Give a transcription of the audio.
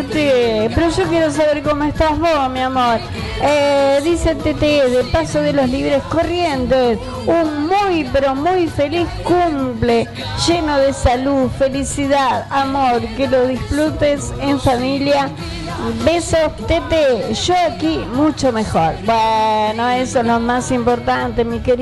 Tete, pero yo quiero saber cómo estás vos, mi amor. Dice Tete, de Paso de los Libres Corrientes, un muy pero muy feliz cumple, lleno de salud, felicidad, amor, que lo disfrutes en familia. Besos, Tete, yo aquí mucho mejor. Bueno, eso es lo más importante, mi querido.